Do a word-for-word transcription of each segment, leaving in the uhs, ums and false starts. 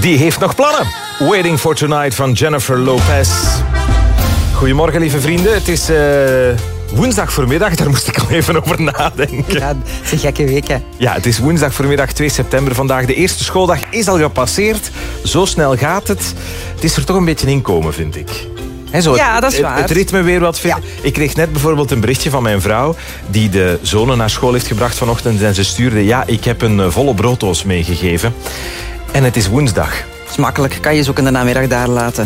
die heeft nog plannen. Waiting for Tonight van Jennifer Lopez. Goedemorgen, lieve vrienden. Het is uh, woensdag voormiddag, daar moest ik al even over nadenken. Ja, het is een gekke week, hè. Ja, het is woensdag voormiddag twee september vandaag. De eerste schooldag is al gepasseerd. Zo snel gaat het. Het is er toch een beetje inkomen, vind ik. He, zo, ja, dat is het, waar. Het ritme weer wat vinden. Ja. Ik kreeg net bijvoorbeeld een berichtje van mijn vrouw die de zonen naar school heeft gebracht vanochtend en ze stuurde, ja, ik heb een volle brooddoos meegegeven. En het is woensdag. Dat is makkelijk. Kan je ze ook in de namiddag daar laten.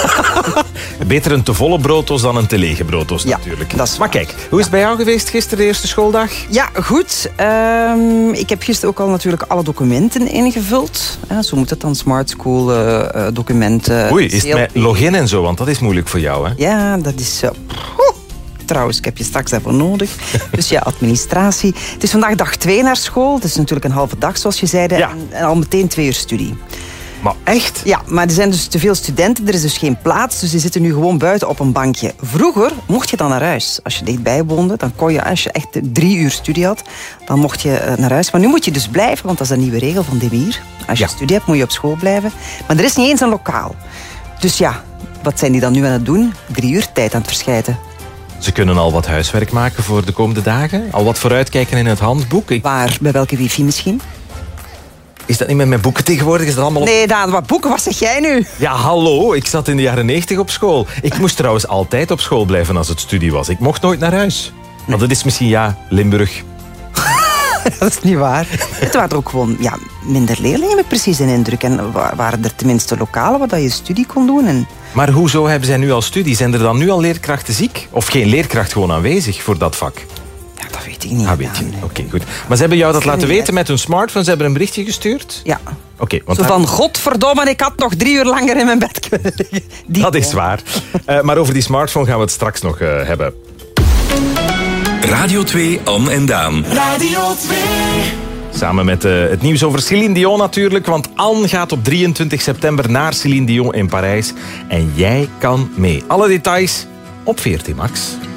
Beter een te volle brooddoos dan een te lege brooddoos, ja, natuurlijk. Dat is maar kijk, hoe is het bij jou geweest gisteren, de eerste schooldag? Ja, goed. Um, ik heb gisteren ook al natuurlijk alle documenten ingevuld. Ja, zo moet het dan, Smart School uh, documenten. Oei, is het met login en zo? Want dat is moeilijk voor jou, hè? Ja, dat is... Uh, Trouwens, ik heb je straks even nodig. Dus ja, administratie. Het is vandaag dag twee naar school. Het is natuurlijk een halve dag, zoals je zei. Ja. En, en al meteen twee uur studie. Maar echt? Ja, maar er zijn dus te veel studenten. Er is dus geen plaats, dus die zitten nu gewoon buiten op een bankje. Vroeger mocht je dan naar huis. Als je dichtbij woonde, dan kon je, als je echt drie uur studie had, dan mocht je naar huis. Maar nu moet je dus blijven, want dat is een nieuwe regel van de Mier. Als je ja. studie hebt, moet je op school blijven. Maar er is niet eens een lokaal. Dus ja, wat zijn die dan nu aan het doen? Drie uur tijd aan het verschijten. Ze kunnen al wat huiswerk maken voor de komende dagen. Al wat vooruitkijken in het handboek. Ik... Waar? Bij welke wifi misschien? Is dat niet met mijn boeken tegenwoordig? Is dat allemaal op... Nee, Daan, wat boeken? Wat zeg jij nu? Ja, hallo. Ik zat in de jaren negentig op school. Ik moest trouwens altijd op school blijven als het studie was. Ik mocht nooit naar huis. Nee. Want dat is misschien, ja, Limburg. Dat is niet waar. Het waren er ook gewoon ja, minder leerlingen met precies een indruk. En waren er tenminste lokalen waar je studie kon doen. En... Maar hoezo hebben zij nu al studie? Zijn er dan nu al leerkrachten ziek? Of geen leerkracht gewoon aanwezig voor dat vak? Ja, dat weet ik niet. Ah, weet je niet. Oké, okay, goed. Maar ze hebben jou dat laten weten met hun smartphone? Ze hebben een berichtje gestuurd? Ja. Oké. Okay, want Zo van, godverdomme, ik had nog drie uur langer in mijn bed kunnen liggen. Die dat is waar. uh, maar over die smartphone gaan we het straks nog uh, hebben. Radio twee, Anne en Daan. Radio twee. Samen met uh, het nieuws over Céline Dion natuurlijk. Want Anne gaat op drieëntwintig september naar Céline Dion in Parijs. En jij kan mee. Alle details op veertien Max.